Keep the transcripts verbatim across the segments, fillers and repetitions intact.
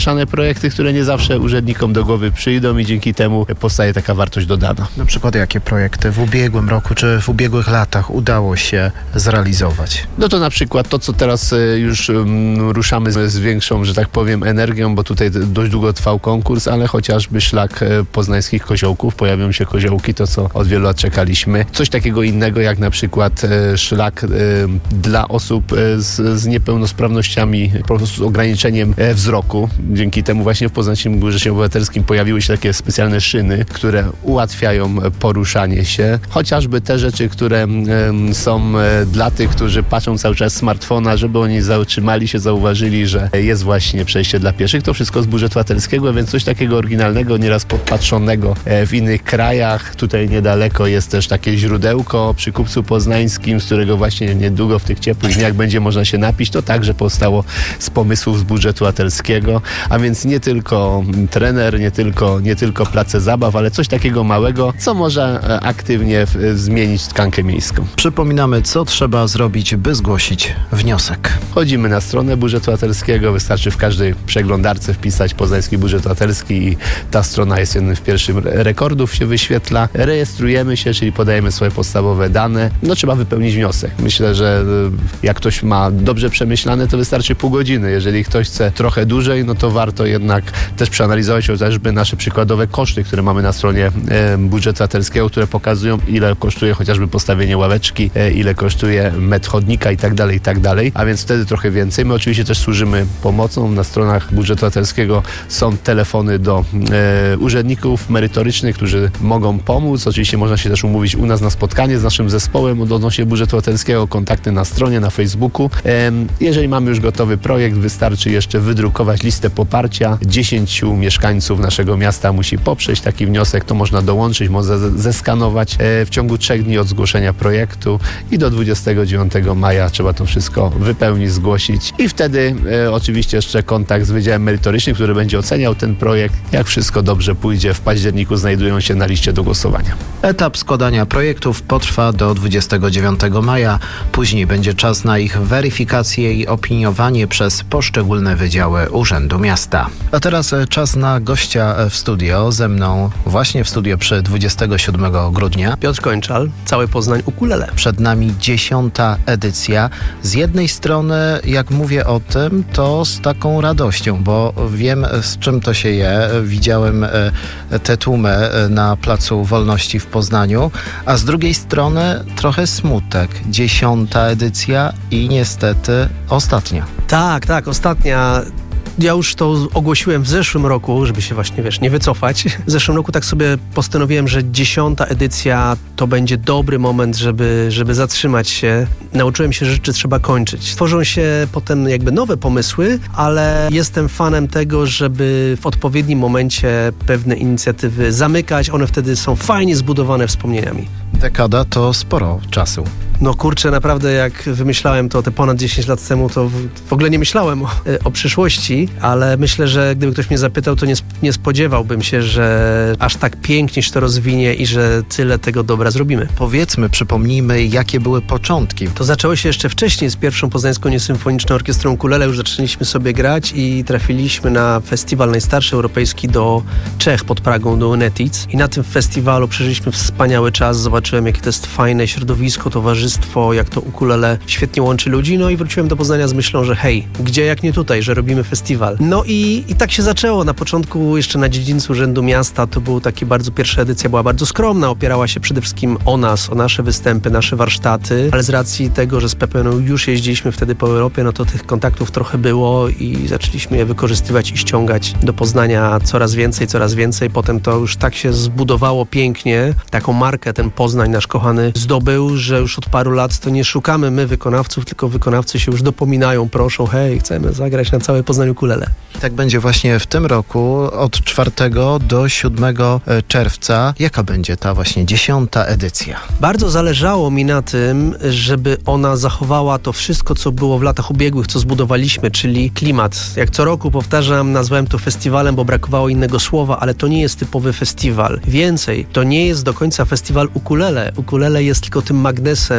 Szane projekty, które nie zawsze urzędnikom do głowy przyjdą i dzięki temu powstaje taka wartość dodana. Na przykład jakie projekty w ubiegłym roku czy w ubiegłych latach udało się zrealizować? No to na przykład to, co teraz już um, ruszamy z, z większą, że tak powiem, energią, bo tutaj dość długo trwał konkurs, ale chociażby szlak poznańskich koziołków, pojawią się koziołki, to co od wielu lat czekaliśmy. Coś takiego innego jak na przykład e, szlak e, dla osób e, z, z niepełnosprawnościami, po prostu z ograniczeniem e, wzroku. Dzięki temu właśnie w Poznańskim Rzeszeniu Obywatelskim pojawiły się takie specjalne szyny, które ułatwiają poruszanie się. Chociażby te rzeczy, które e, są e, dla tych, którzy patrzą cały czas smartfona, żeby oni zatrzymali się, zauważyli, że jest właśnie przejście dla pieszych. To wszystko z budżetu obywatelskiego, więc coś takiego oryginalnego, nieraz podpatrzonego e, w innych krajach. Tutaj niedaleko jest też takie źródełko przy Kupcu Poznańskim, z którego właśnie niedługo w tych ciepłych dniach będzie można się napić. To także powstało z pomysłów z budżetu obywatelskiego. A więc nie tylko trener, nie tylko, nie tylko place zabaw, ale coś takiego małego, co może aktywnie w, zmienić tkankę miejską. Przypominamy, co trzeba zrobić, by zgłosić wniosek. Chodzimy na stronę budżetu obywatelskiego, wystarczy w każdej przeglądarce wpisać Poznański Budżet Obywatelski i ta strona jest jednym z pierwszych rekordów, się wyświetla. Rejestrujemy się, czyli podajemy swoje podstawowe dane. No trzeba wypełnić wniosek. Myślę, że jak ktoś ma dobrze przemyślane, to wystarczy pół godziny. Jeżeli ktoś chce trochę dłużej, no to warto jednak też przeanalizować chociażby nasze przykładowe koszty, które mamy na stronie e, budżetu obywatelskiego, które pokazują, ile kosztuje chociażby postawienie ławeczki, e, ile kosztuje metr chodnika i tak dalej, i tak dalej. A więc wtedy trochę więcej. My oczywiście też służymy pomocą. Na stronach budżetu obywatelskiego są telefony do e, urzędników merytorycznych, którzy mogą pomóc. Oczywiście można się też umówić u nas na spotkanie z naszym zespołem odnośnie budżetu obywatelskiego, kontakty na stronie, na Facebooku. E, jeżeli mamy już gotowy projekt, wystarczy jeszcze wydrukować listę poparcia. Dziesięciu mieszkańców naszego miasta musi poprzeć taki wniosek, to można dołączyć, można zeskanować e, w ciągu trzech dni od zgłoszenia projektu i do dwudziestego dziewiątego maja trzeba to wszystko wypełnić, zgłosić i wtedy e, oczywiście jeszcze kontakt z Wydziałem Merytorycznym, który będzie oceniał ten projekt. Jak wszystko dobrze pójdzie, w październiku znajdują się na liście do głosowania. Etap składania projektów potrwa do dwudziestego dziewiątego maja. Później będzie czas na ich weryfikację i opiniowanie przez poszczególne wydziały Urzędu Miasta. A teraz czas na gościa w studio. Ze mną właśnie w studio przy dwudziestego siódmego grudnia Piotr Kończal, cały Poznań ukulele. Przed nami dziesiąta edycja. Z jednej strony, jak mówię o tym, to z taką radością, bo wiem, z czym to się je. Widziałem te tłumy na Placu Wolności w Poznaniu, a z drugiej strony trochę smutek. Dziesiąta edycja i niestety ostatnia. Tak, tak, ostatnia. Ja już to ogłosiłem w zeszłym roku, żeby się właśnie, wiesz, nie wycofać. W zeszłym roku tak sobie postanowiłem, że dziesiąta edycja to będzie dobry moment, żeby, żeby zatrzymać się. Nauczyłem się, że rzeczy trzeba kończyć. Tworzą się potem jakby nowe pomysły, ale jestem fanem tego, żeby w odpowiednim momencie pewne inicjatywy zamykać. One wtedy są fajnie zbudowane wspomnieniami. Dekada to sporo czasu. No kurczę, naprawdę jak wymyślałem to te ponad dziesięć lat temu, to w, w ogóle nie myślałem o, o przyszłości, ale myślę, że gdyby ktoś mnie zapytał, to nie, nie spodziewałbym się, że aż tak pięknie się to rozwinie i że tyle tego dobra zrobimy. Powiedzmy, przypomnijmy, jakie były początki. To zaczęło się jeszcze wcześniej z pierwszą Poznańską Niesymfoniczną Orkiestrą Ukulele. Już zaczęliśmy sobie grać i trafiliśmy na festiwal najstarszy europejski do Czech pod Pragą, do Unetic. I na tym festiwalu przeżyliśmy wspaniały czas. Zobaczyłem, jakie to jest fajne środowisko, towarzystwo, jak to ukulele świetnie łączy ludzi. No i wróciłem do Poznania z myślą, że hej, gdzie jak nie tutaj, że robimy festiwal. No i, i tak się zaczęło. Na początku jeszcze na dziedzińcu Urzędu Miasta to był taki bardzo, pierwsza edycja była bardzo skromna, opierała się przede wszystkim o nas, o nasze występy, nasze warsztaty, ale z racji tego, że z Pepeną już jeździliśmy wtedy po Europie, no to tych kontaktów trochę było i zaczęliśmy je wykorzystywać i ściągać do Poznania coraz więcej, coraz więcej. Potem to już tak się zbudowało pięknie, taką markę ten Poznań nasz kochany zdobył, że już od paru lat to nie szukamy my wykonawców, tylko wykonawcy się już dopominają, proszą, hej, chcemy zagrać na całe Poznań ukulele. Tak będzie właśnie w tym roku od czwartego do siódmego czerwca. Jaka będzie ta właśnie dziesiąta edycja? Bardzo zależało mi na tym, żeby ona zachowała to wszystko, co było w latach ubiegłych, co zbudowaliśmy, czyli klimat. Jak co roku powtarzam, nazwałem to festiwalem, bo brakowało innego słowa, ale to nie jest typowy festiwal. Więcej, to nie jest do końca festiwal ukulele. Ukulele jest tylko tym magnesem,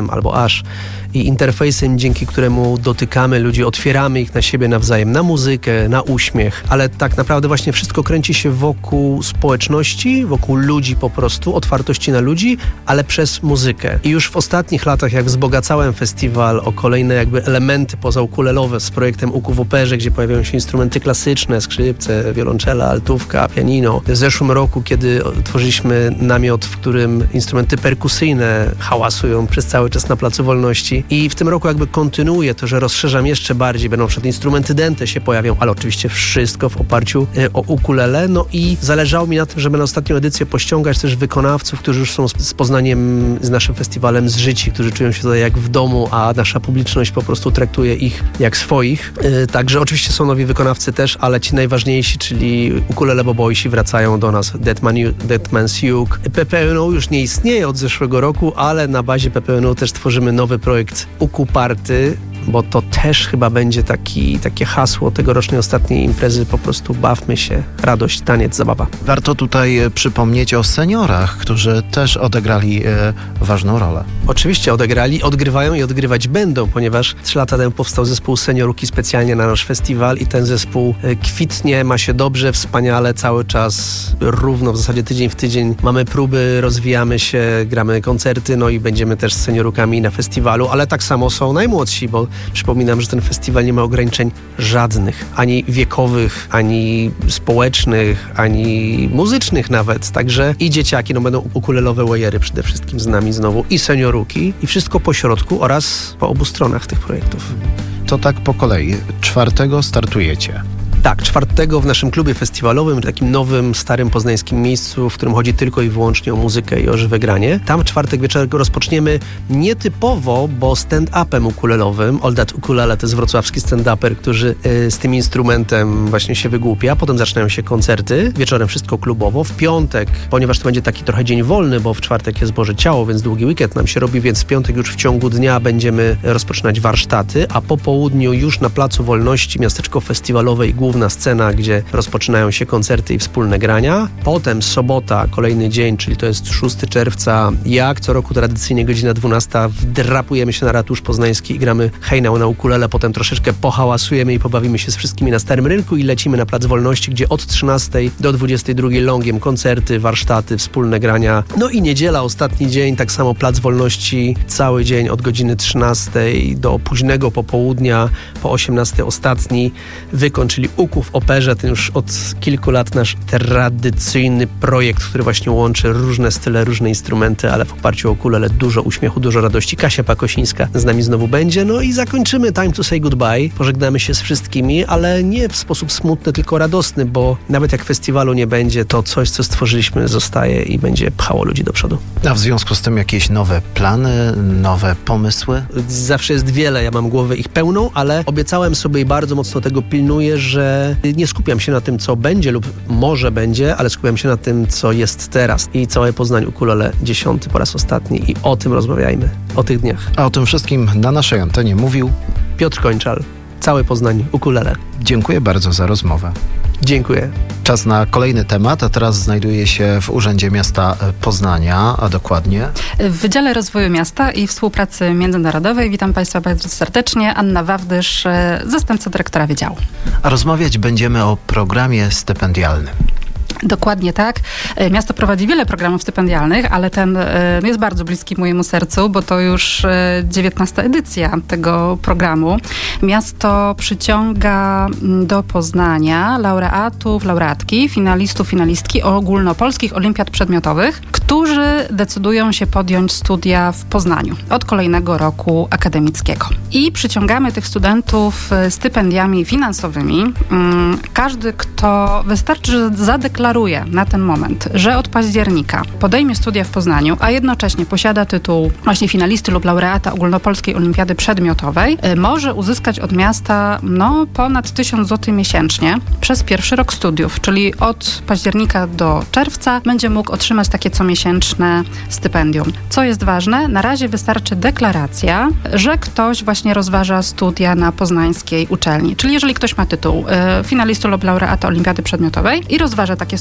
głosem albo aż i interfejsem, dzięki któremu dotykamy ludzi, otwieramy ich na siebie nawzajem, na muzykę, na uśmiech, ale tak naprawdę właśnie wszystko kręci się wokół społeczności, wokół ludzi po prostu, otwartości na ludzi, ale przez muzykę. I już w ostatnich latach, jak wzbogacałem festiwal o kolejne jakby elementy pozaukulelowe z projektem Uku w Operze, gdzie pojawiają się instrumenty klasyczne, skrzypce, wiolonczela, altówka, pianino. W zeszłym roku, kiedy tworzyliśmy namiot, w którym instrumenty perkusyjne hałasują przez cały czas na Placu Wolności. I w tym roku jakby kontynuuję to, że rozszerzam jeszcze bardziej, będą na przykład instrumenty dęte się pojawią, ale oczywiście wszystko w oparciu o ukulele. No i zależało mi na tym, żeby na ostatnią edycję pościągać też wykonawców, którzy już są z Poznaniem, z naszym festiwalem zżyci, którzy czują się tutaj jak w domu, a nasza publiczność po prostu traktuje ich jak swoich. Yy, także oczywiście są nowi wykonawcy też, ale ci najważniejsi, czyli Ukulele Boboisi wracają do nas. Dead, Man, Dead Man's Uke. P P N O już nie istnieje od zeszłego roku, ale na bazie P P N O też tworzymy nowy projekt Uku Party, bo to też chyba będzie taki, takie hasło tegorocznej ostatniej imprezy, po prostu bawmy się, radość, taniec, zabawa. Warto tutaj przypomnieć o seniorach, którzy też odegrali e, ważną rolę. Oczywiście odegrali, odgrywają i odgrywać będą, ponieważ trzy lata temu powstał zespół Seniorki specjalnie na nasz festiwal i ten zespół kwitnie, ma się dobrze, wspaniale, cały czas równo, w zasadzie tydzień w tydzień mamy próby, rozwijamy się, gramy koncerty, no i będziemy też z seniorkami na festiwalu, ale tak samo są najmłodsi, bo przypominam, że ten festiwal nie ma ograniczeń żadnych, ani wiekowych, ani społecznych, ani muzycznych nawet, także i dzieciaki, no będą ukulelowe wajery przede wszystkim z nami znowu i senioruki i wszystko po środku oraz po obu stronach tych projektów. To tak po kolei. Czwartego startujecie. Tak, czwartego w naszym klubie festiwalowym, takim nowym, starym poznańskim miejscu, w którym chodzi tylko i wyłącznie o muzykę i o żywe granie. Tam w czwartek wieczorem rozpoczniemy nietypowo, bo stand-upem ukulelowym. All That Ukulele to jest wrocławski stand-uper, który y, z tym instrumentem właśnie się wygłupia. Potem zaczynają się koncerty. Wieczorem wszystko klubowo. W piątek, ponieważ to będzie taki trochę dzień wolny, bo w czwartek jest Boże Ciało, więc długi weekend nam się robi, więc w piątek już w ciągu dnia będziemy rozpoczynać warsztaty, a po południu już na Placu Wolności, miasteczko festiwalowe i główna scena, gdzie rozpoczynają się koncerty i wspólne grania. Potem sobota, kolejny dzień, czyli to jest szóstego czerwca. Jak co roku tradycyjnie godzina dwunasta wdrapujemy się na ratusz poznański i gramy hejnał na ukulele. Potem troszeczkę pohałasujemy i pobawimy się z wszystkimi na Starym Rynku i lecimy na Plac Wolności, gdzie od trzynastej do dwudziestej drugiej longiem koncerty, warsztaty, wspólne grania. No i niedziela, ostatni dzień, tak samo Plac Wolności, cały dzień od godziny trzynastej do późnego popołudnia, po osiemnastej ostatni wykon, czyli Uku w Operze, ten już od kilku lat nasz tradycyjny projekt, który właśnie łączy różne style, różne instrumenty, ale w oparciu o ukulele dużo uśmiechu, dużo radości. Kasia Pakosińska z nami znowu będzie, no i zakończymy Time to Say Goodbye. Pożegnamy się z wszystkimi, ale nie w sposób smutny, tylko radosny, bo nawet jak festiwalu nie będzie, to coś, co stworzyliśmy, zostaje i będzie pchało ludzi do przodu. A w związku z tym jakieś nowe plany, nowe pomysły? Zawsze jest wiele, ja mam głowę ich pełną, ale obiecałem sobie i bardzo mocno tego pilnuję, że nie skupiam się na tym, co będzie lub może będzie, ale skupiam się na tym, co jest teraz. I całe Poznań Ukulele dziesiąty po raz ostatni i o tym rozmawiajmy, o tych dniach. A o tym wszystkim na naszej antenie mówił Piotr Kończal, całe Poznań Ukulele. Dziękuję bardzo za rozmowę. Dziękuję. Czas na kolejny temat, a teraz znajduję się w Urzędzie Miasta Poznania, a dokładnie w Wydziale Rozwoju Miasta i Współpracy Międzynarodowej. Witam Państwa bardzo serdecznie. Anna Wawdysz, zastępca dyrektora Wydziału. A rozmawiać będziemy o programie stypendialnym. Dokładnie tak. Miasto prowadzi wiele programów stypendialnych, ale ten jest bardzo bliski mojemu sercu, bo to już dziewiętnasta edycja tego programu. Miasto przyciąga do Poznania laureatów, laureatki, finalistów, finalistki ogólnopolskich olimpiad przedmiotowych, którzy decydują się podjąć studia w Poznaniu od kolejnego roku akademickiego. I przyciągamy tych studentów stypendiami finansowymi. Każdy, kto wystarczy, że zadeklaruje na ten moment, że od października podejmie studia w Poznaniu, a jednocześnie posiada tytuł właśnie finalisty lub laureata ogólnopolskiej olimpiady przedmiotowej, może uzyskać od miasta no, ponad tysiąc złotych miesięcznie przez pierwszy rok studiów, czyli od października do czerwca będzie mógł otrzymać takie comiesięczne stypendium. Co jest ważne, na razie wystarczy deklaracja, że ktoś właśnie rozważa studia na poznańskiej uczelni. Czyli jeżeli ktoś ma tytuł y, finalisty lub laureata olimpiady przedmiotowej i rozważa takie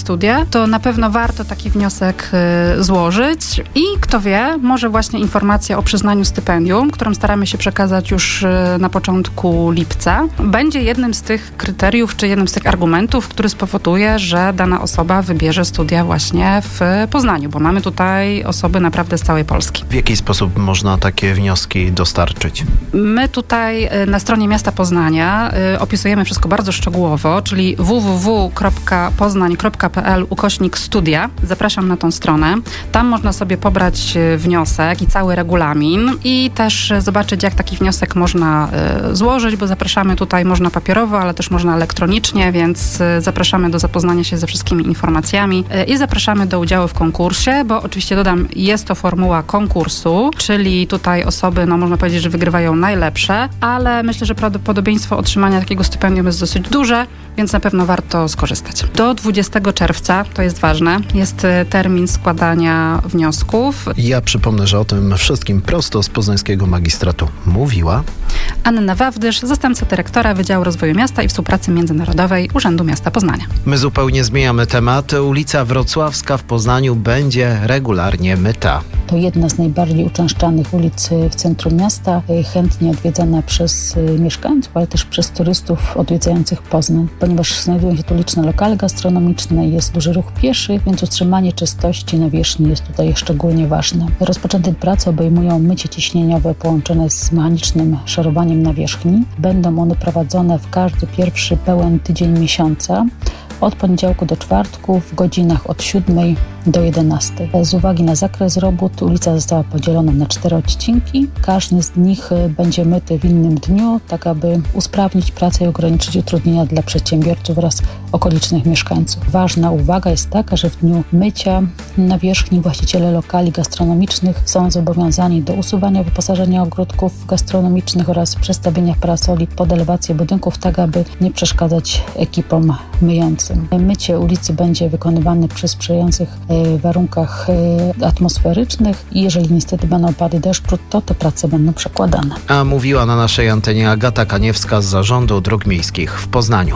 studia, to na pewno warto taki wniosek y, złożyć i kto wie, może właśnie informacja o przyznaniu stypendium, którą staramy się przekazać już y, na początku lipca, będzie jednym z tych kryteriów, czy jednym z tych argumentów, który spowoduje, że dana osoba wybierze studia właśnie w Poznaniu, bo mamy tutaj osoby naprawdę z całej Polski. W jaki sposób można takie wnioski dostarczyć? My tutaj na stronie Miasta Poznania opisujemy wszystko bardzo szczegółowo, czyli w w w kropka poznań kropka p l ukośnik studia. Zapraszam na tą stronę. Tam można sobie pobrać wniosek i cały regulamin i też zobaczyć, jak taki wniosek można złożyć, bo zapraszamy tutaj, można papierowo, ale też można elektronicznie, więc zapraszamy do zapoznania się ze wszystkimi informacjami i zapraszamy do udziału w konkursie, bo oczywiście dodam, jest to formuła konkursu, czyli tutaj osoby, no można powiedzieć, że wygrywają najlepsze, ale myślę, że prawdopodobieństwo otrzymania takiego stypendium jest dosyć duże, więc na pewno warto skorzystać. Do dwudziestego czerwca, to jest ważne, jest termin składania wniosków. Ja przypomnę, że o tym wszystkim prosto z poznańskiego magistratu mówiła Anna Wawdysz, zastępca dyrektora Wydziału Rozwoju Miasta i Współpracy Międzynarodowej Urzędu Miasta Poznania. My zupełnie zmieniamy temat. Ulica Wrocławska w Poznaniu będzie regularnie myta. To jedna z najbardziej uczęszczanych ulic w centrum miasta, chętnie odwiedzana przez mieszkańców, ale też przez turystów odwiedzających Poznań. Ponieważ znajdują się tu liczne lokale gastronomiczne, jest duży ruch pieszy, więc utrzymanie czystości nawierzchni jest tutaj szczególnie ważne. Rozpoczęte prace obejmują mycie ciśnieniowe połączone z mechanicznym szorowaniem nawierzchni. Będą one prowadzone w każdy pierwszy pełen tydzień miesiąca, od poniedziałku do czwartku w godzinach od siódmej do jedenastej. Z uwagi na zakres robót ulica została podzielona na cztery odcinki. Każdy z nich będzie myty w innym dniu, tak aby usprawnić pracę i ograniczyć utrudnienia dla przedsiębiorców oraz okolicznych mieszkańców. Ważna uwaga jest taka, że w dniu mycia nawierzchni właściciele lokali gastronomicznych są zobowiązani do usuwania wyposażenia ogródków gastronomicznych oraz przestawienia parasoli pod elewację budynków, tak aby nie przeszkadzać ekipom myjącym. Mycie ulicy będzie wykonywane przy sprzyjających warunkach atmosferycznych i jeżeli niestety będą opady deszczu, to te prace będą przekładane. A mówiła na naszej antenie Agata Kaniewska z Zarządu Dróg Miejskich w Poznaniu.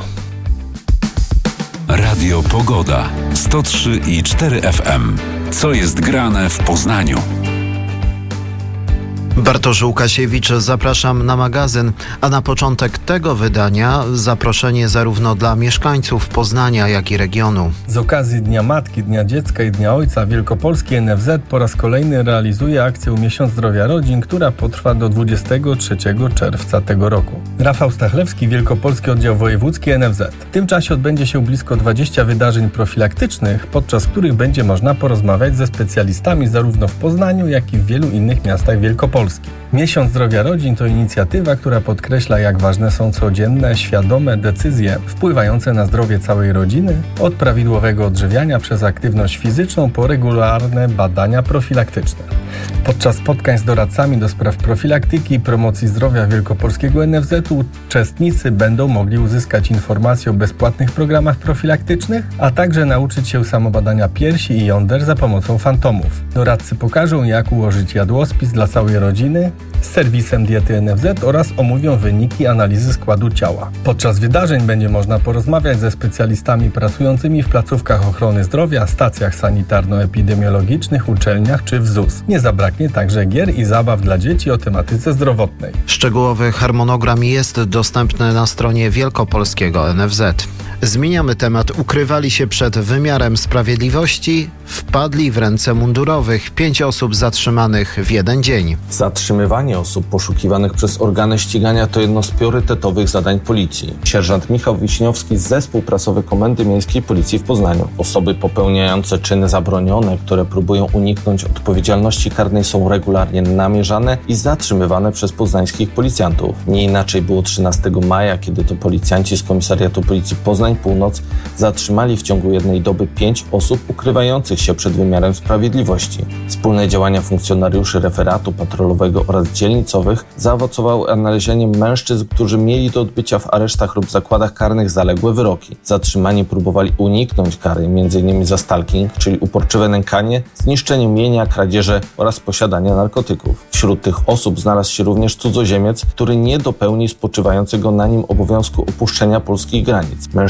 Radio Pogoda sto trzy i cztery F M. Co jest grane w Poznaniu? Bartosz Łukasiewicz, zapraszam na magazyn, a na początek tego wydania zaproszenie zarówno dla mieszkańców Poznania, jak i regionu. Z okazji Dnia Matki, Dnia Dziecka i Dnia Ojca Wielkopolski N F Z po raz kolejny realizuje akcję Miesiąc Zdrowia Rodzin, która potrwa do dwudziestego trzeciego czerwca tego roku. Rafał Stachlewski, Wielkopolski Oddział Wojewódzki N F Z. W tym czasie odbędzie się blisko dwadzieścia wydarzeń profilaktycznych, podczas których będzie można porozmawiać ze specjalistami zarówno w Poznaniu, jak i w wielu innych miastach Wielkopolski. Miesiąc Zdrowia Rodzin to inicjatywa, która podkreśla, jak ważne są codzienne, świadome decyzje wpływające na zdrowie całej rodziny, od prawidłowego odżywiania przez aktywność fizyczną po regularne badania profilaktyczne. Podczas spotkań z doradcami do spraw profilaktyki i promocji zdrowia Wielkopolskiego N F Z uczestnicy będą mogli uzyskać informacje o bezpłatnych programach profilaktycznych, a także nauczyć się samobadania piersi i jąder za pomocą fantomów. Doradcy pokażą, jak ułożyć jadłospis dla całej rodziny z serwisem diety N F Z oraz omówią wyniki analizy składu ciała. Podczas wydarzeń będzie można porozmawiać ze specjalistami pracującymi w placówkach ochrony zdrowia, stacjach sanitarno-epidemiologicznych, uczelniach czy w Z U S. Nie zabraknie także gier i zabaw dla dzieci o tematyce zdrowotnej. Szczegółowy harmonogram jest dostępny na stronie Wielkopolskiego N F Z. Zmieniamy temat. Ukrywali się przed wymiarem sprawiedliwości, wpadli w ręce mundurowych. Pięć osób zatrzymanych w jeden dzień. Zatrzymywanie osób poszukiwanych przez organy ścigania to jedno z priorytetowych zadań policji. Sierżant Michał Wiśniowski, zespół prasowy Komendy Miejskiej Policji w Poznaniu. Osoby popełniające czyny zabronione, które próbują uniknąć odpowiedzialności karnej, są regularnie namierzane i zatrzymywane przez poznańskich policjantów. Nie inaczej było trzynastego maja, kiedy to policjanci z Komisariatu Policji Poznań Północ zatrzymali w ciągu jednej doby pięć osób ukrywających się przed wymiarem sprawiedliwości. Wspólne działania funkcjonariuszy referatu patrolowego oraz dzielnicowych zaowocowały odnalezieniem mężczyzn, którzy mieli do odbycia w aresztach lub zakładach karnych zaległe wyroki. Zatrzymani próbowali uniknąć kary m.in. za stalking, czyli uporczywe nękanie, zniszczenie mienia, kradzieże oraz posiadanie narkotyków. Wśród tych osób znalazł się również cudzoziemiec, który nie dopełni spoczywającego na nim obowiązku opuszczenia polskich granic. Mężczyzna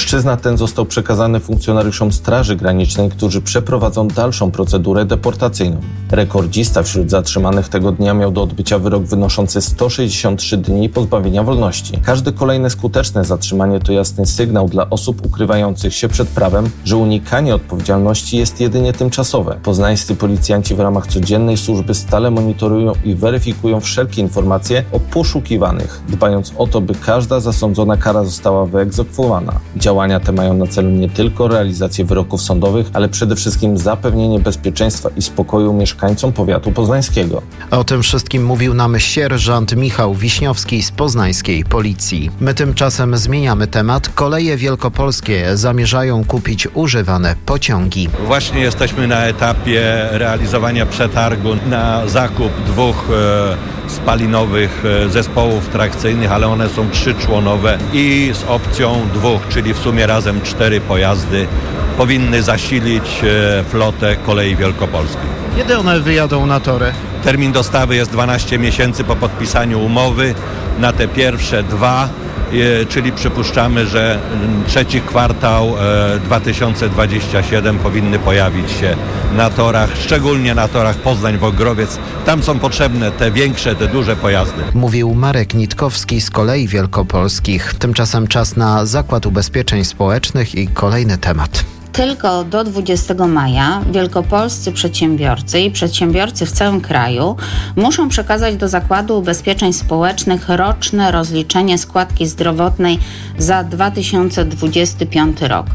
Mężczyzna ten został przekazany funkcjonariuszom Straży Granicznej, którzy przeprowadzą dalszą procedurę deportacyjną. Rekordzista wśród zatrzymanych tego dnia miał do odbycia wyrok wynoszący sto sześćdziesiąt trzy dni pozbawienia wolności. Każde kolejne skuteczne zatrzymanie to jasny sygnał dla osób ukrywających się przed prawem, że unikanie odpowiedzialności jest jedynie tymczasowe. Poznańscy policjanci w ramach codziennej służby stale monitorują i weryfikują wszelkie informacje o poszukiwanych, dbając o to, by każda zasądzona kara została wyegzekwowana. Działania te mają na celu nie tylko realizację wyroków sądowych, ale przede wszystkim zapewnienie bezpieczeństwa i spokoju mieszkańcom powiatu poznańskiego. O tym wszystkim mówił nam sierżant Michał Wiśniowski z poznańskiej policji. My tymczasem zmieniamy temat. Koleje wielkopolskie zamierzają kupić używane pociągi. Właśnie jesteśmy na etapie realizowania przetargu na zakup dwóch e, spalinowych e, zespołów trakcyjnych, ale one są trzyczłonowe i z opcją dwóch, czyli w sumie razem cztery pojazdy powinny zasilić e, flotę Kolei Wielkopolskich. Kiedy one wyjadą na tory? Termin dostawy jest dwanaście miesięcy po podpisaniu umowy na te pierwsze dwa, e, czyli przypuszczamy, że trzeci kwartał e, dwa tysiące dwudziesty siódmy powinny pojawić się na torach, szczególnie na torach Poznań-Wągrowiec. Tam są potrzebne te większe, te duże pojazdy. Mówił Marek Nitkowski z Kolei Wielkopolskich. Tymczasem czas na Zakład Ubezpieczeń Społecznych i kolejny temat. Tylko do dwudziestego maja wielkopolscy przedsiębiorcy i przedsiębiorcy w całym kraju muszą przekazać do Zakładu Ubezpieczeń Społecznych roczne rozliczenie składki zdrowotnej za dwa tysiące dwudziesty piąty rok.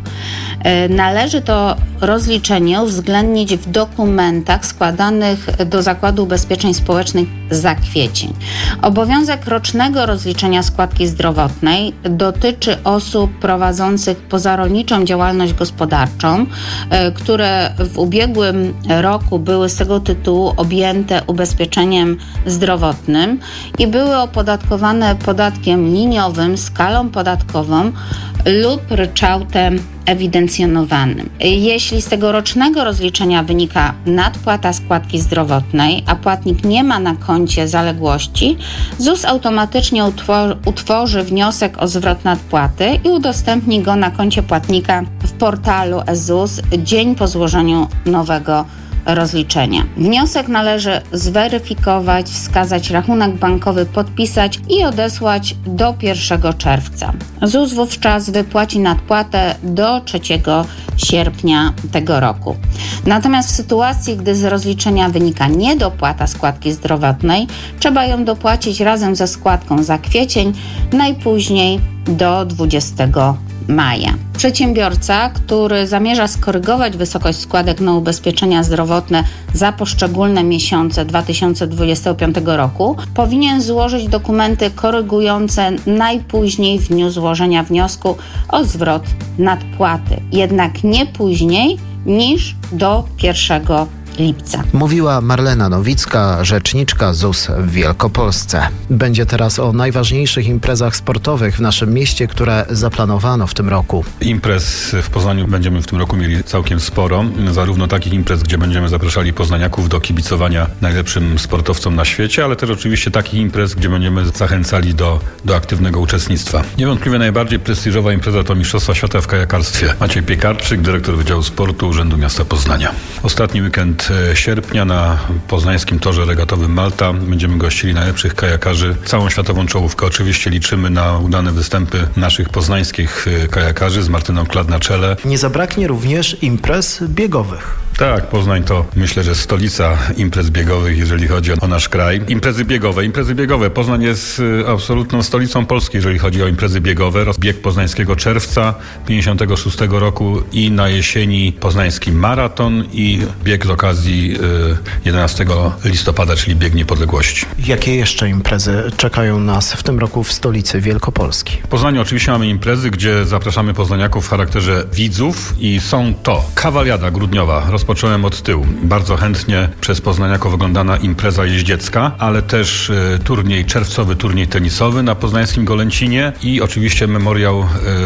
Należy to rozliczenie uwzględnić w dokumentach składanych do Zakładu Ubezpieczeń Społecznych za kwiecień. Obowiązek rocznego rozliczenia składki zdrowotnej dotyczy osób prowadzących pozarolniczą działalność gospodarczą, które w ubiegłym roku były z tego tytułu objęte ubezpieczeniem zdrowotnym i były opodatkowane podatkiem liniowym, skalą podatkową lub ryczałtem ewidencjonowanym. Jeśli z tego rocznego rozliczenia wynika nadpłata składki zdrowotnej, a płatnik nie ma na koncie zaległości, ZUS automatycznie utwor- utworzy wniosek o zwrot nadpłaty i udostępni go na koncie płatnika w portalu e-ZUS dzień po złożeniu nowego rozliczenia. Wniosek należy zweryfikować, wskazać rachunek bankowy, podpisać i odesłać do pierwszego czerwca. ZUS wówczas wypłaci nadpłatę do trzeciego sierpnia tego roku. Natomiast w sytuacji, gdy z rozliczenia wynika niedopłata składki zdrowotnej, trzeba ją dopłacić razem ze składką za kwiecień, najpóźniej do dwudziestego maja. Przedsiębiorca, który zamierza skorygować wysokość składek na ubezpieczenia zdrowotne za poszczególne miesiące dwa tysiące dwudziestego piątego roku, powinien złożyć dokumenty korygujące najpóźniej w dniu złożenia wniosku o zwrot nadpłaty, jednak nie później niż do pierwszego lipca. Mówiła Marlena Nowicka, rzeczniczka ZUS w Wielkopolsce. Będzie teraz o najważniejszych imprezach sportowych w naszym mieście, które zaplanowano w tym roku. Imprez w Poznaniu będziemy w tym roku mieli całkiem sporo. Zarówno takich imprez, gdzie będziemy zapraszali poznaniaków do kibicowania najlepszym sportowcom na świecie, ale też oczywiście takich imprez, gdzie będziemy zachęcali do, do aktywnego uczestnictwa. Niewątpliwie najbardziej prestiżowa impreza to Mistrzostwa Świata w kajakarstwie. Maciej Piekarczyk, dyrektor Wydziału Sportu Urzędu Miasta Poznania. Ostatni weekend sierpnia na poznańskim torze regatowym Malta będziemy gościli najlepszych kajakarzy, całą światową czołówkę. Oczywiście liczymy na udane występy naszych poznańskich kajakarzy z Martyną Klad na czele. Nie zabraknie również imprez biegowych. Tak, Poznań to myślę, że stolica imprez biegowych, jeżeli chodzi o nasz kraj. Imprezy biegowe, imprezy biegowe. Poznań jest absolutną stolicą Polski, jeżeli chodzi o imprezy biegowe. Bieg poznańskiego czerwca pięćdziesiątego szóstego roku i na jesieni poznański maraton i bieg z okazji jedenastego listopada, czyli bieg niepodległości. Jakie jeszcze imprezy czekają nas w tym roku w stolicy Wielkopolski? W Poznaniu oczywiście mamy imprezy, gdzie zapraszamy poznaniaków w charakterze widzów i są to kawaliada grudniowa. Rozpoczynamy rozpocząłem od tyłu. Bardzo chętnie przez poznaniaków oglądana impreza jeździecka, ale też e, turniej, czerwcowy turniej tenisowy na poznańskim Golęcinie i oczywiście memoriał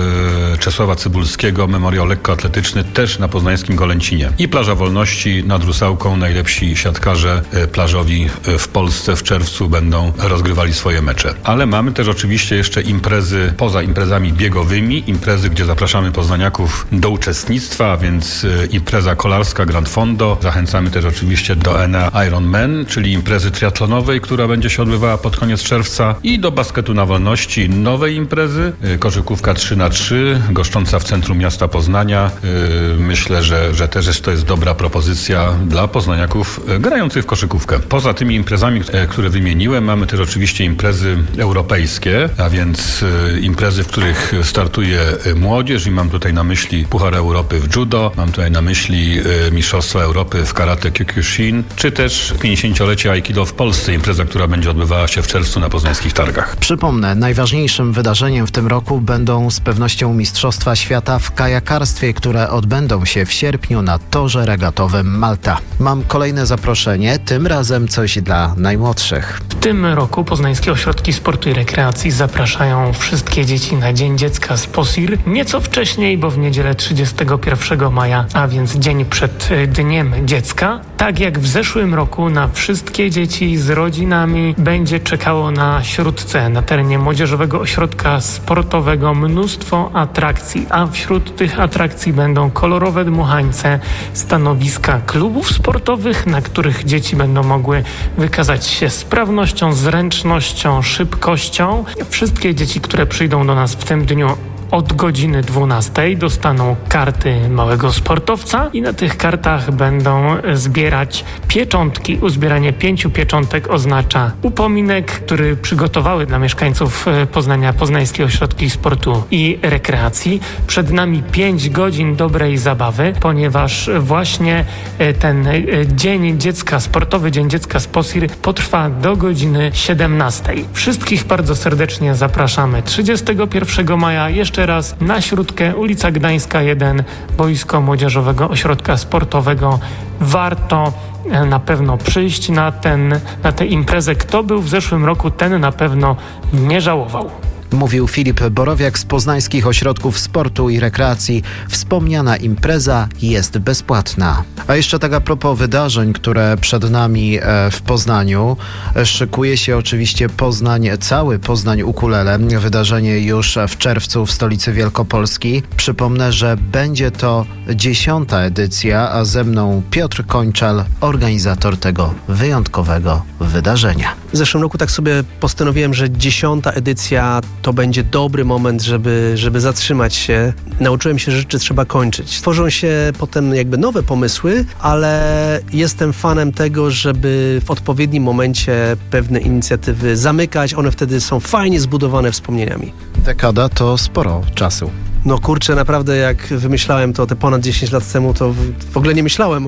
e, Czesława Cybulskiego, memoriał lekkoatletyczny też na poznańskim Golęcinie. I Plaża Wolności nad Rusałką, najlepsi siatkarze e, plażowi e, w Polsce w czerwcu będą rozgrywali swoje mecze. Ale mamy też oczywiście jeszcze imprezy poza imprezami biegowymi, imprezy, gdzie zapraszamy poznaniaków do uczestnictwa, a więc e, impreza kolarska Grand Fondo. Zachęcamy też oczywiście do Enea Ironman, czyli imprezy triatlonowej, która będzie się odbywała pod koniec czerwca i do basketu na wolności nowej imprezy, e, koszykówka trzy na trzy, goszcząca w centrum miasta Poznania. E, myślę, że, że też jest, to jest dobra propozycja dla poznaniaków e, grających w koszykówkę. Poza tymi imprezami, e, które wymieniłem, mamy też oczywiście imprezy europejskie, a więc e, imprezy, w których startuje e, młodzież i mam tutaj na myśli Puchar Europy w judo, mam tutaj na myśli e, Mistrzostwa Europy w karate Kyokushin, czy też pięćdziesięciolecie Aikido w Polsce, impreza, która będzie odbywała się w czerwcu na poznańskich targach. Przypomnę, najważniejszym wydarzeniem w tym roku będą z pewnością Mistrzostwa Świata w kajakarstwie, które odbędą się w sierpniu na torze regatowym Malta. Mam kolejne zaproszenie, tym razem coś dla najmłodszych. W tym roku poznańskie ośrodki sportu i rekreacji zapraszają wszystkie dzieci na Dzień Dziecka z P O S I R nieco wcześniej, bo w niedzielę trzydziestego pierwszego maja, a więc dzień przed Dniem Dziecka. Tak jak w zeszłym roku na wszystkie dzieci z rodzinami będzie czekało na Śródce, na terenie Młodzieżowego Ośrodka Sportowego mnóstwo atrakcji, a wśród tych atrakcji będą kolorowe dmuchańce, stanowiska klubów sportowych, na których dzieci będą mogły wykazać się sprawnością, zręcznością, szybkością. Wszystkie dzieci, które przyjdą do nas w tym dniu od godziny dwunastej dostaną karty małego sportowca i na tych kartach będą zbierać pieczątki. Uzbieranie pięciu pieczątek oznacza upominek, który przygotowały dla mieszkańców Poznania Poznańskie Ośrodki Sportu i Rekreacji. Przed nami pięć godzin dobrej zabawy, ponieważ właśnie ten Dzień Dziecka, Sportowy Dzień Dziecka z P O S I R potrwa do godziny siedemnastej. Wszystkich bardzo serdecznie zapraszamy trzydziestego pierwszego maja jeszcze raz na Śródkę, ulica Gdańska jeden, boisko Młodzieżowego Ośrodka Sportowego. Warto na pewno przyjść na, ten, na tę imprezę. Kto był w zeszłym roku, ten na pewno nie żałował. Mówił Filip Borowiak z Poznańskich Ośrodków Sportu i Rekreacji. Wspomniana impreza jest bezpłatna. A jeszcze tak a propos wydarzeń, które przed nami w Poznaniu. Szykuje się oczywiście Poznań, cały Poznań Ukulele. Wydarzenie już w czerwcu w stolicy Wielkopolski. Przypomnę, że będzie to dziesiąta edycja, a ze mną Piotr Kończal, organizator tego wyjątkowego wydarzenia. W zeszłym roku tak sobie postanowiłem, że dziesiąta edycja to będzie dobry moment, żeby, żeby zatrzymać się. Nauczyłem się, że rzeczy trzeba kończyć. Tworzą się potem jakby nowe pomysły, ale jestem fanem tego, żeby w odpowiednim momencie pewne inicjatywy zamykać. One wtedy są fajnie zbudowane wspomnieniami. Dekada to sporo czasu. No kurczę, naprawdę jak wymyślałem to te ponad dziesięć lat temu, to w, w ogóle nie myślałem o,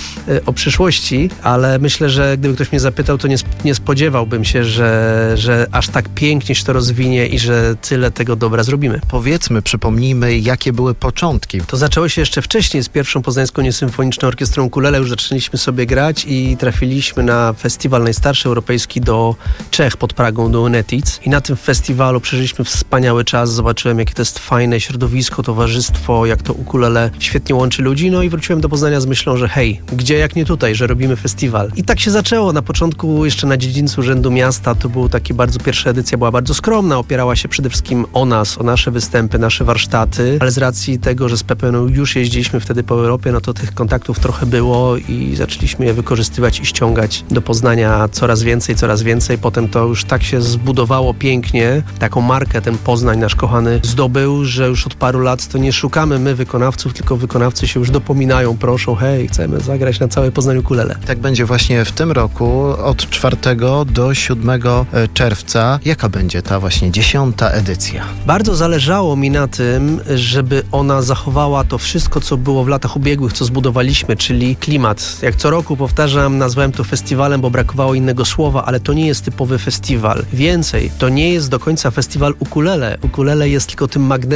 o przyszłości, ale myślę, że gdyby ktoś mnie zapytał, to nie, nie spodziewałbym się, że, że aż tak pięknie się to rozwinie i że tyle tego dobra zrobimy. Powiedzmy, przypomnijmy, jakie były początki. To zaczęło się jeszcze wcześniej z pierwszą Poznańską Niesymfoniczną Orkiestrą Ukulele. Już zaczęliśmy sobie grać i trafiliśmy na festiwal najstarszy europejski do Czech pod Pragą, do Unetic. I na tym festiwalu przeżyliśmy wspaniały czas. Zobaczyłem, jakie to jest fajne środowisko, towarzystwo, jak to ukulele świetnie łączy ludzi. No i wróciłem do Poznania z myślą, że hej, gdzie jak nie tutaj, że robimy festiwal. I tak się zaczęło. Na początku jeszcze na dziedzińcu Urzędu Miasta to był taki bardzo, pierwsza edycja była bardzo skromna, opierała się przede wszystkim o nas, o nasze występy, nasze warsztaty, ale z racji tego, że z Pepeną już jeździliśmy wtedy po Europie, no to tych kontaktów trochę było i zaczęliśmy je wykorzystywać i ściągać do Poznania coraz więcej, coraz więcej. Potem to już tak się zbudowało pięknie, taką markę ten Poznań nasz kochany zdobył, że już od paru lat to nie szukamy my wykonawców, tylko wykonawcy się już dopominają, proszą, hej, chcemy zagrać na całej Poznaniu ukulele. Tak będzie właśnie w tym roku od czwartego do siódmego czerwca. Jaka będzie ta właśnie dziesiąta edycja? Bardzo zależało mi na tym, żeby ona zachowała to wszystko, co było w latach ubiegłych, co zbudowaliśmy, czyli klimat. Jak co roku powtarzam, nazwałem to festiwalem, bo brakowało innego słowa, ale to nie jest typowy festiwal. Więcej, to nie jest do końca festiwal ukulele. Ukulele jest tylko tym magnesem,